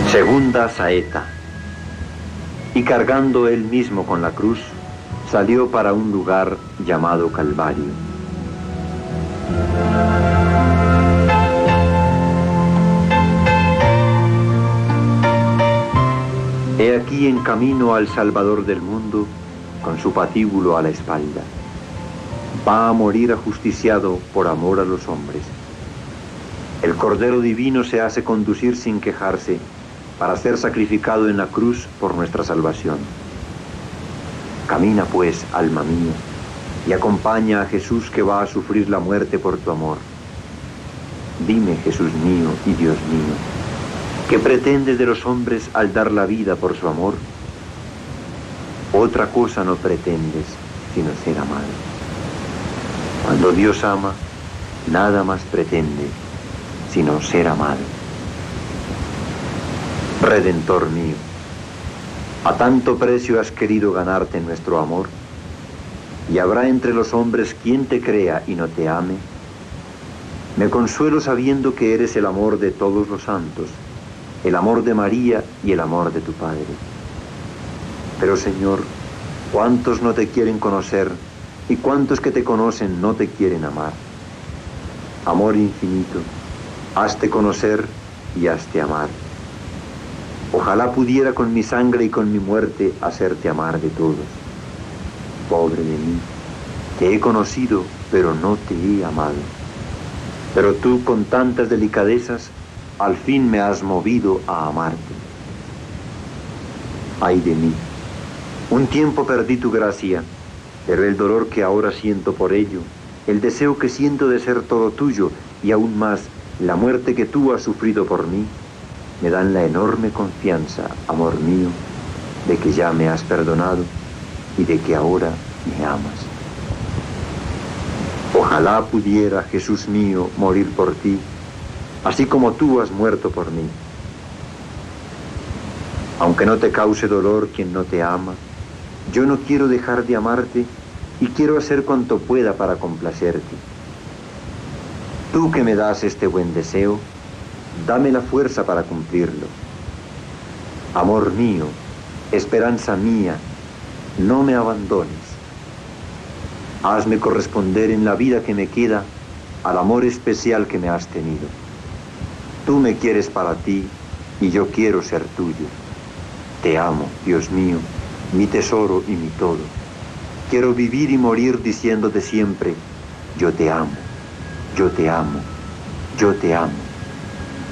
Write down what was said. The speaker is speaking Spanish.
Segunda saeta. Y cargando él mismo con la cruz, salió para un lugar llamado Calvario. He aquí en camino al Salvador del mundo, con su patíbulo a la espalda. Va a morir ajusticiado por amor a los hombres. El Cordero Divino se hace conducir sin quejarse para ser sacrificado en la cruz por nuestra salvación. Camina pues, alma mía, y acompaña a Jesús que va a sufrir la muerte por tu amor. Dime, Jesús mío y Dios mío, ¿qué pretendes de los hombres al dar la vida por su amor? Otra cosa no pretendes sino ser amado. Cuando Dios ama, nada más pretende sino ser amado. Redentor mío, a tanto precio has querido ganarte nuestro amor, y habrá entre los hombres quien te crea y no te ame. Me consuelo sabiendo que eres el amor de todos los santos, el amor de María y el amor de tu Padre. Pero Señor, ¿cuántos no te quieren conocer y cuántos que te conocen no te quieren amar? Amor infinito, hazte conocer y hazte amar. Ojalá pudiera con mi sangre y con mi muerte hacerte amar de todos. Pobre de mí, te he conocido, pero no te he amado. Pero tú, con tantas delicadezas, al fin me has movido a amarte. Ay de mí, un tiempo perdí tu gracia, pero el dolor que ahora siento por ello, el deseo que siento de ser todo tuyo y aún más la muerte que tú has sufrido por mí, me dan la enorme confianza, amor mío, de que ya me has perdonado y de que ahora me amas. Ojalá pudiera, Jesús mío, morir por ti, así como tú has muerto por mí. Aunque no te cause dolor quien no te ama, yo no quiero dejar de amarte y quiero hacer cuanto pueda para complacerte. Tú que me das este buen deseo, dame la fuerza para cumplirlo. Amor mío, esperanza mía, no me abandones. Hazme corresponder en la vida que me queda al amor especial que me has tenido. Tú me quieres para ti y yo quiero ser tuyo. Te amo, Dios mío, mi tesoro y mi todo. Quiero vivir y morir diciéndote siempre, yo te amo, yo te amo, yo te amo.